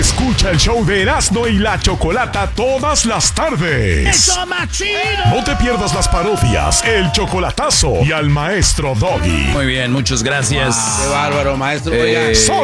Escucha el show de Erasmo y la Chocolata todas las tardes. ¡Eso más chido! No te pierdas las parodias, el chocolatazo y al maestro Doggy. Muy bien, muchas gracias. Qué bárbaro, maestro. Solo